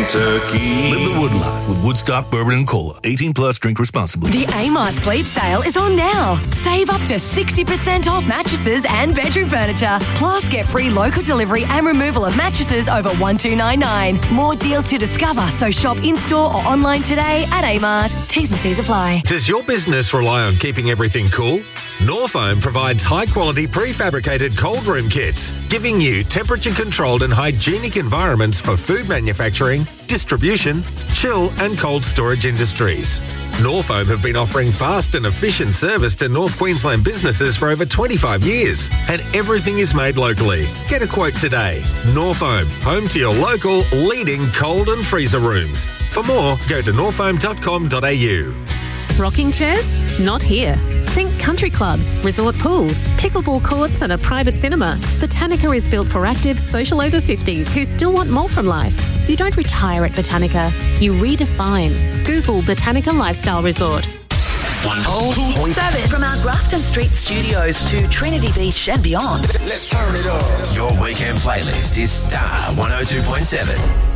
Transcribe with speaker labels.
Speaker 1: Kentucky.
Speaker 2: Live the wood life with Woodstock Bourbon and Cola. 18 plus, drink responsibly.
Speaker 3: The Amart Sleep Sale is on now. Save up to 60% off mattresses and bedroom furniture. Plus, get free local delivery and removal of mattresses over $1,299. More deals to discover, so shop in-store or online today at Amart. T's and C's apply.
Speaker 4: Does your business rely on keeping everything cool? Norfoam provides high-quality prefabricated cold room kits, giving you temperature-controlled and hygienic environments for food manufacturing, distribution, chill and cold storage industries. Norfoam have been offering fast and efficient service to North Queensland businesses for over 25 years, and everything is made locally. Get a quote today. Norfoam, home to your local leading cold and freezer rooms. For more, go to norfoam.com.au.
Speaker 5: Rocking chairs? Not here. Think country clubs, resort pools, pickleball courts and a private cinema. Botanica is built for active, social over 50s who still want more from life. You don't retire at Botanica. You redefine. Google Botanica Lifestyle Resort.
Speaker 6: 107 from our Grafton Street studios to Trinity Beach and beyond.
Speaker 7: Let's turn it up. Your weekend playlist is Star 102.7.